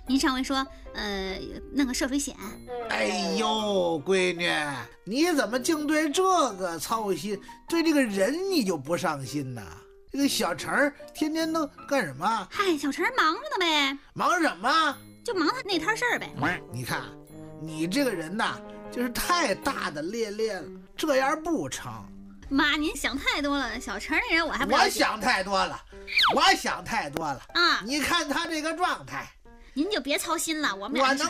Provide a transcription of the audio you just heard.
您上回说弄个涉水险。 哎呦，闺女，你怎么净对这个操心，对这个人你就不上心呢？这个小陈天天都干什么？ 嗨，小陈忙着呢呗。 忙什么？ 就忙他那摊事儿呗。 你看你这个人呐，就是太大大咧咧了，这样不成。 妈，您想太多了，小陈那人我还不我想太多了啊！你看他这个状态， 您就别操心了，我们俩我能